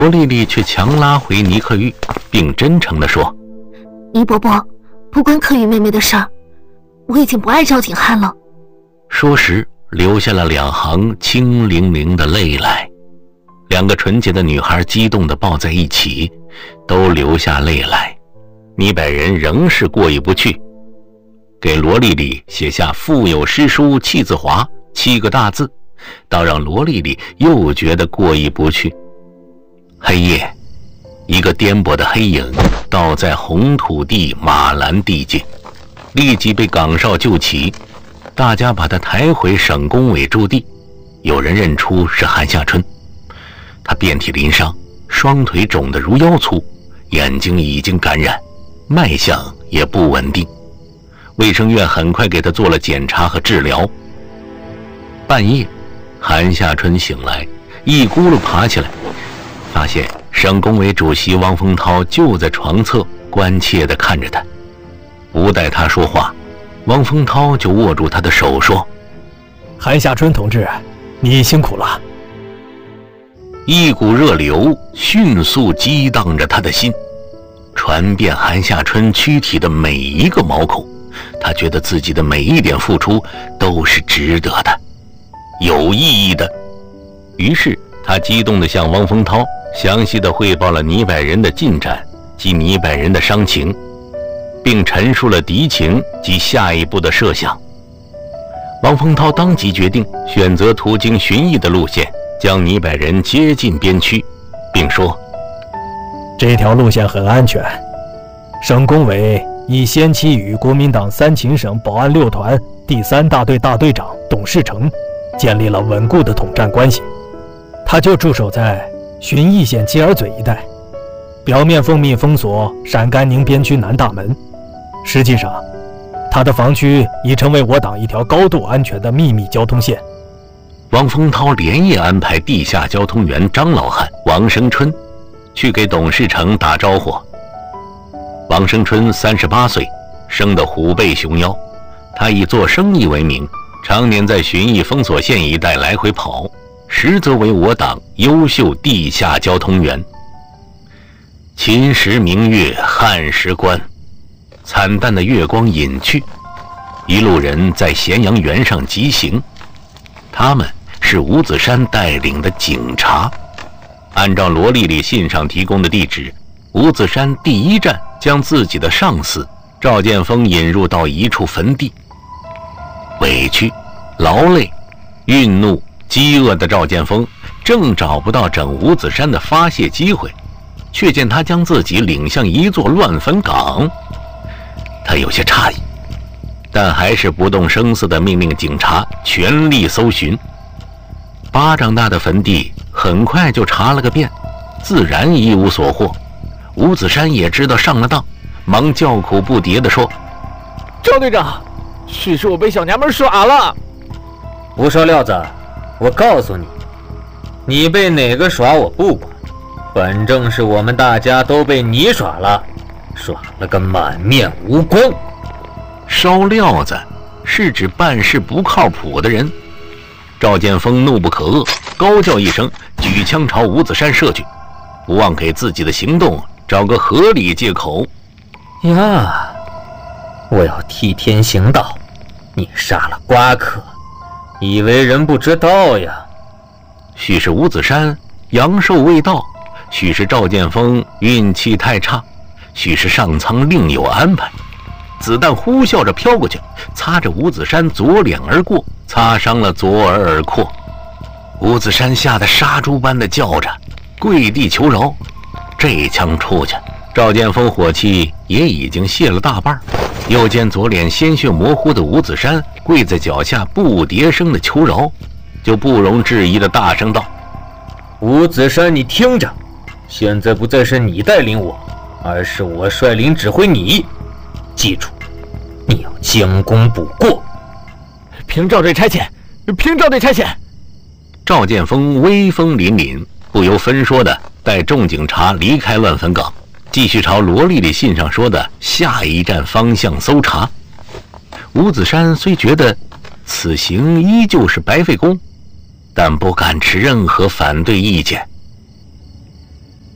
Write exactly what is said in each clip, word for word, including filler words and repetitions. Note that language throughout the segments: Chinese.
罗丽丽却强拉回倪可玉，并真诚地说： 倪伯伯，不关可玉妹妹的事儿，我已经不爱赵景汉了。 说时流下了两行清凌凌的泪来，两个纯洁的女孩激动地抱在一起，都流下泪来。倪百人仍是过意不去，给罗丽丽写下腹有诗书气自华七个大字，倒让罗丽丽又觉得过意不去。黑夜，一个颠簸的黑影倒在红土地马兰地界，立即被岗哨救起，大家把他抬回省工委驻地。有人认出是韩夏春，他遍体鳞伤，双腿肿得如腰粗，眼睛已经感染，脉象也不稳定。卫生院很快给他做了检查和治疗。半夜，韩夏春醒来，一咕噜爬起来，发现省工委主席汪峰涛就在床侧，关切地看着他。不待他说话，汪峰涛就握住他的手说： 韩夏春同志，你辛苦了。 一股热流迅速激荡着他的心，传遍韩夏春躯体的每一个毛孔。他觉得自己的每一点付出都是值得的，有意义的。于是他激动地向汪峰涛详细地汇报了倪百人的进展及倪百人的伤情，并陈述了敌情及下一步的设想。汪峰涛当即决定选择途经寻邑的路线，将倪百人接进边区，并说： 这条路线很安全，省工委已先期与国民党三秦省保安六团第三大队大队长董世成建立了稳固的统战关系。他就驻守在寻邑县鸡儿嘴一带，表面奉命封锁陕甘宁边区南大门，实际上他的防区已成为我党一条高度安全的秘密交通线。 汪峰涛连夜安排地下交通员张老汉、王生春去给董世成打招呼。王生春三十八岁，生得虎背熊腰，他以做生意为名，常年在寻邑封锁线一带来回跑，实则为我党优秀地下交通员。秦时明月汉时关，惨淡的月光隐去，一路人在咸阳原上疾行，他们是吴子山带领的警察。按照罗丽丽信上提供的地址，吴子山第一站将自己的上司赵建峰引入到一处坟地。委屈、劳累、愠怒、饥饿的赵建峰正找不到整吴子山的发泄机会，却见他将自己领向一座乱坟岗。他有些诧异，但还是不动声色地命令警察全力搜寻。巴掌大的坟地很快就查了个遍，自然一无所获。吴子山也知道上了当，忙叫苦不迭地说： 赵队长，许是我被小娘们耍了。 不说料子，我告诉你，你被哪个耍我不管，反正是我们大家都被你耍了，耍了个满面无光。 烧料子是指办事不靠谱的人。赵建峰怒不可遏，高叫一声，举枪朝吴子山射去，不忘给自己的行动找个合理借口。 呀，我要替天行道，你杀了瓜客，以为人不知道呀？ 许是吴子山阳寿未到，许是赵建峰运气太差，许是上苍另有安排。子弹呼啸着飘过去，擦着吴子山左脸而过，擦伤了左耳耳廓。吴子山吓得杀猪般的叫着，跪地求饶。这一枪出去，赵建峰火气也已经泄了大半，又见左脸鲜血模糊的吴子山跪在脚下不迭声的求饶，就不容置疑的大声道： 吴子山，你听着，现在不再是你带领我，而是我率领指挥你，记住，你要将功补过。 凭赵队差遣，凭赵队差遣。 赵建峰威风凛凛，不由分说的带众警察离开乱坟岗，继续朝罗丽丽信上说的下一站方向搜查。吴子山虽觉得此行依旧是白费功，但不敢持任何反对意见。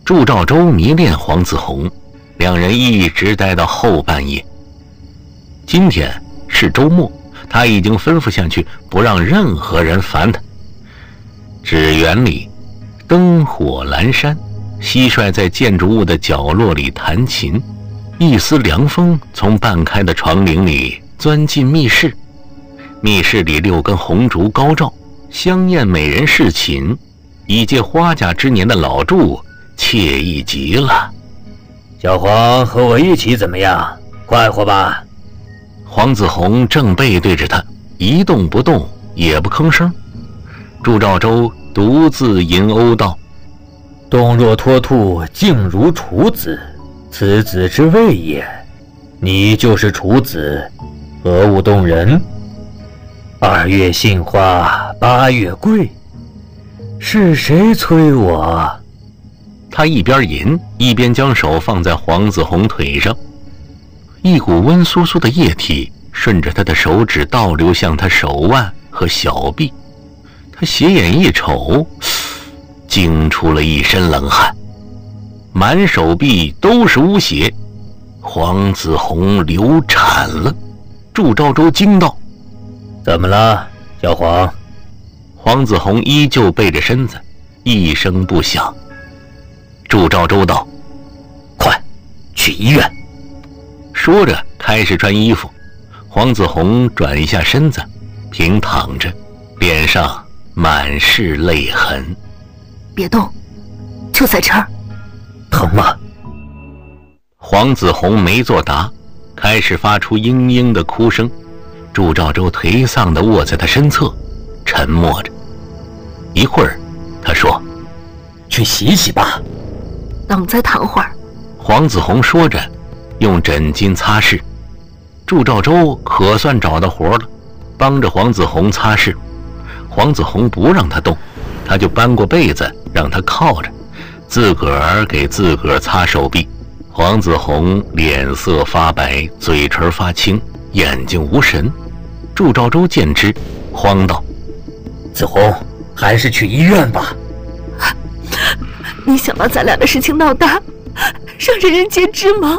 祝兆州迷恋黄子弘，两人一直待到后半夜。今天是周末，他已经吩咐下去，不让任何人烦他。纸园里灯火阑珊，蟋蟀在建筑物的角落里弹琴，一丝凉风从半开的床棂里钻进密室。密室里六根红烛高照，香艳美人侍寝，已届花甲之年的老祝惬意极了。 小黄和我一起怎么样？快活吧。 黄子弘正背对着他，一动不动，也不吭声。祝兆州独自吟殴道： 动若脱兔，静如处子，此子之谓也。你就是处子，何物动人？二月杏花，八月桂，是谁催我？ 他一边吟，一边将手放在黄子弘腿上，一股温酥酥的液体顺着他的手指倒流向他手腕和小臂。他斜眼一瞅，惊出了一身冷汗，满手臂都是污血。黄子弘流产了。祝兆州惊道： 怎么了，小黄？ 黄子弘依旧背着身子，一声不响。祝兆州道： 快去医院。 说着开始穿衣服。黄子弘转一下身子，平躺着，脸上满是泪痕。 别动，就在这儿。 疼吗？ 黄子弘没作答，开始发出嘤嘤的哭声。祝兆州颓丧地卧在他身侧，沉默着。一会儿，他说： 去洗洗吧。 等再躺会儿。 黄子弘说着，用枕巾擦拭。祝兆州可算找到活了，帮着黄子弘擦拭。黄子弘不让他动，他就搬过被子让他靠着，自个儿给自个儿擦手臂。黄子弘脸色发白，嘴唇发青，眼睛无神。祝兆州见之，慌道： 子弘，还是去医院吧。 你想把咱俩的事情闹大，让人人皆知吗？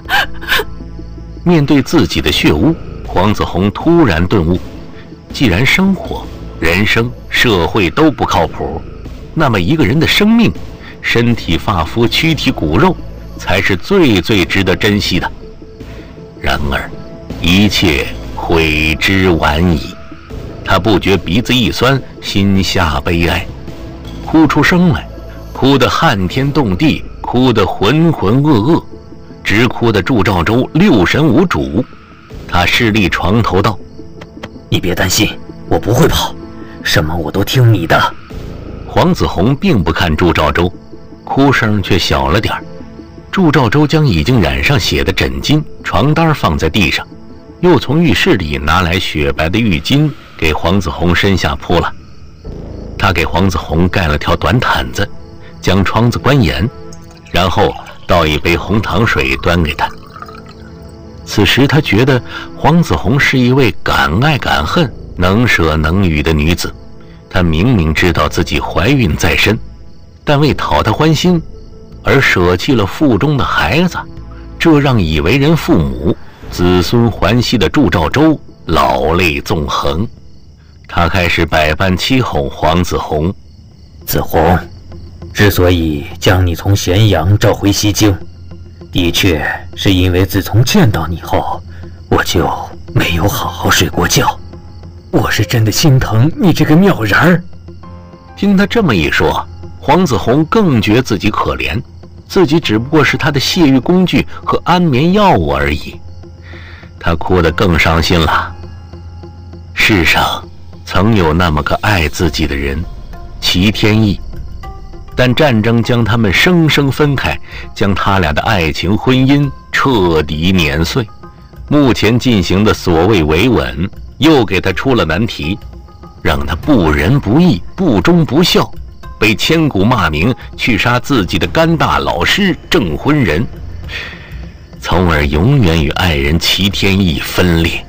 面对自己的血污，黄子弘突然顿悟，既然生活、人生、社会都不靠谱，那么一个人的生命、身体发肤、躯体骨肉才是最最值得珍惜的。然而一切悔之晚矣。他不觉鼻子一酸，心下悲哀，哭出声来，哭得撼天动地，哭得浑浑噩噩，直哭得祝兆州六神无主。他势立床头道： 你别担心，我不会跑，什么我都听你的。 黄子弘并不看祝兆州，哭声却小了点儿。祝兆州将已经染上血的枕巾、床单放在地上，又从浴室里拿来雪白的浴巾给黄子弘身下铺了。他给黄子弘盖了条短毯子，将窗子关严，然后倒一杯红糖水端给他。此时他觉得黄子弘是一位敢爱敢恨、能舍能予的女子。她明明知道自己怀孕在身，但为讨她欢心而舍弃了腹中的孩子，这让已为人父母、子孙环系的祝兆州老泪纵横。他开始百般欺哄黄子弘： 子弘，之所以将你从咸阳召回西京，的确是因为自从见到你后，我就没有好好睡过觉。我是真的心疼你这个妙人儿。 听他这么一说，黄子弘更觉自己可怜，自己只不过是他的泄欲工具和安眠药物而已。他哭得更伤心了。世上曾有那么个爱自己的人，齐天意，但战争将他们生生分开，将他俩的爱情婚姻彻底碾碎。目前进行的所谓维稳，又给他出了难题，让他不仁不义、不忠不孝，被千古骂名，去杀自己的干大老师证婚人，从而永远与爱人齐天意分裂。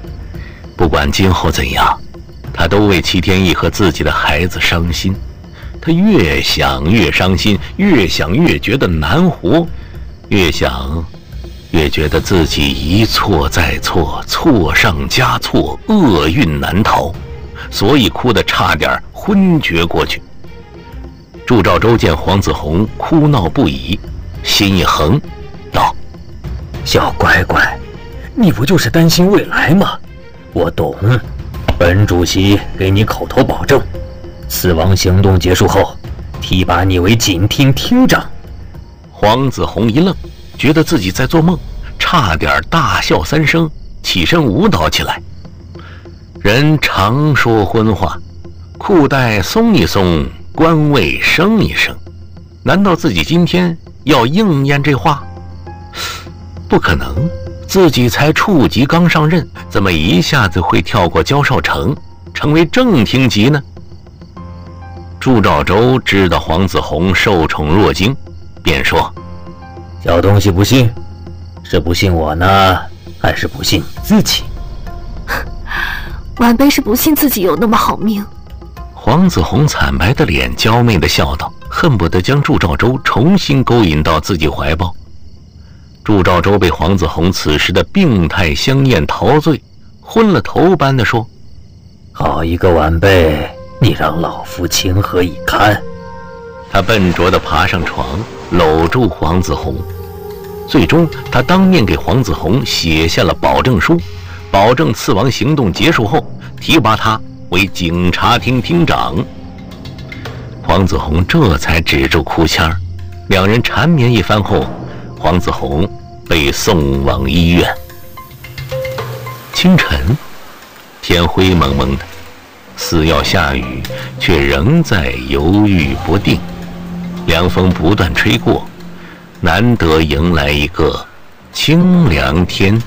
不管今后怎样，他都为齐天意和自己的孩子伤心， 他越想越伤心，越想越觉得难活，越想越觉得自己一错再错，错上加错，厄运难逃，所以哭得差点昏厥过去。祝兆州见黄子弘哭闹不已，心一横，道：“ 小乖乖，你不就是担心未来吗？我懂。本主席给你口头保证，刺王行动结束后，提拔你为警厅厅长。” 黄子弘一愣，觉得自己在做梦，差点大笑三声，起身舞蹈起来。人常说荤话，裤带松一松，官位升一升，难道自己今天要应验这话？不可能，自己才处级刚上任，怎么一下子会跳过焦少成，成为正厅级呢？祝兆州知道黄子弘受宠若惊，便说：“ 小东西不信，是不信我呢，还是不信你自己？” 晚辈是不信自己有那么好命。 黄子弘惨白的脸娇媚地笑道，恨不得将祝兆州重新勾引到自己怀抱。祝兆州被黄子弘此时的病态香艳陶醉，昏了头般地说：“ 好一个晚辈，你让老夫情何以堪？” 他笨拙地爬上床，搂住黄子弘。最终他当面给黄子弘写下了保证书，保证刺王行动结束后提拔他为警察厅厅长。黄子弘这才止住哭腔，两人缠绵一番后，黄子弘被送往医院。清晨，天灰蒙蒙的，似要下雨，却仍在犹豫不定。凉风不断吹过，难得迎来一个清凉天。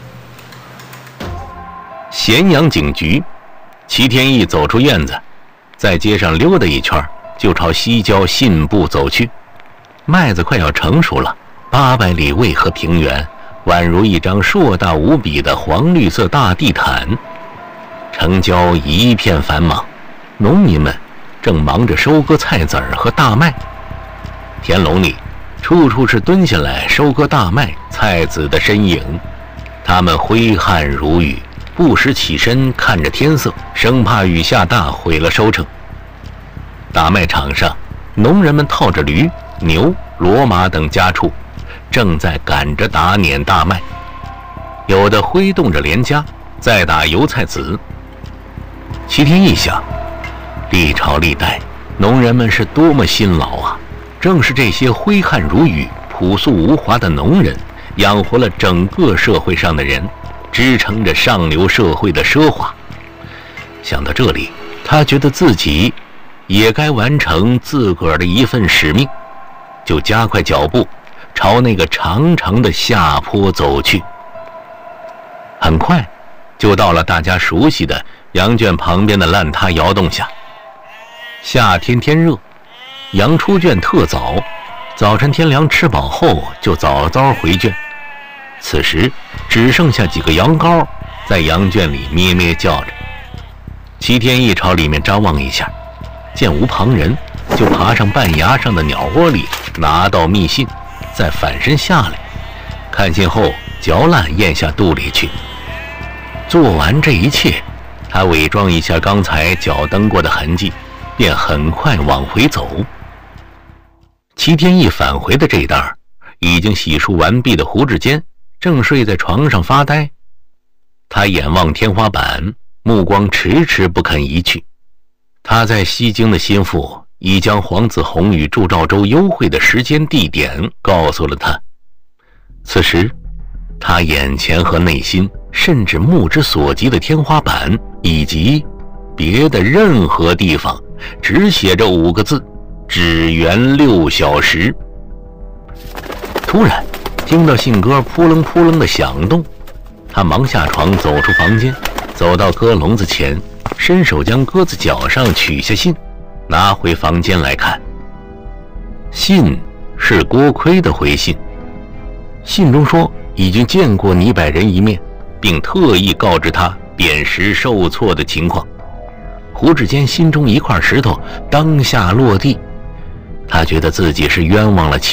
咸阳警局，齐天义走出院子，在街上溜达一圈，就朝西郊信部走去。麦子快要成熟了，八百里渭河平原宛如一张硕大无比的黄绿色大地毯，城郊一片繁忙，农民们正忙着收割菜籽儿和大麦。田垄里处处是蹲下来收割大麦菜籽的身影，他们挥汗如雨，不时起身看着天色，生怕雨下大毁了收成。大麦场上，农人们套着驴、牛、骡马等家畜，正在赶着打碾大麦，有的挥动着镰夹，在打油菜籽。齐天义想，历朝历代农人们是多么辛劳啊！正是这些挥汗如雨、朴素无华的农人，养活了整个社会上的人，支撑着上流社会的奢华。想到这里，他觉得自己也该完成自个儿的一份使命，就加快脚步，朝那个长长的下坡走去。很快就到了大家熟悉的羊圈旁边的烂塌窑洞下。夏天天热，羊出圈特早，早晨天凉吃饱后就早早回圈。此时只剩下几个羊羔在羊圈里咩咩叫着。齐天义朝里面张望一下，见无旁人，就爬上半崖上的鸟窝里拿到密信，再反身下来，看信后嚼烂咽下肚里去。做完这一切，他伪装一下刚才脚蹬过的痕迹，便很快往回走。齐天义返回的这一档，已经洗漱完毕的胡志坚正睡在床上发呆，他眼望天花板，目光迟迟不肯移去。他在西京的心腹已将黄子弘与祝兆州幽会的时间地点告诉了他。此时他眼前和内心，甚至目之所及的天花板以及别的任何地方，只写着五个字：只缘六小时。突然听到信鸽扑棱扑棱的响动，他忙下床走出房间，走到鸽笼子前，伸手将鸽子脚上取下信，拿回房间来看。信是郭奎的回信，信中说已经见过倪百人一面，并特意告知他扁食受挫的情况。 胡志坚心中一块石头当下落地，他觉得自己是冤枉了秦